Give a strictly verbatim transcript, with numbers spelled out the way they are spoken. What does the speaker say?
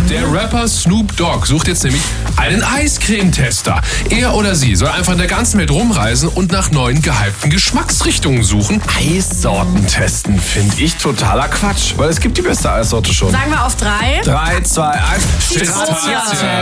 Der Rapper Snoop Dogg sucht jetzt nämlich einen Eiscreme-Tester. Er oder sie soll einfach in der ganzen Welt rumreisen und nach neuen gehypten Geschmacksrichtungen suchen. Eissorten testen finde ich totaler Quatsch, weil es gibt die beste Eissorte schon. Sagen wir auf drei. Drei, zwei, eins. Pistazien.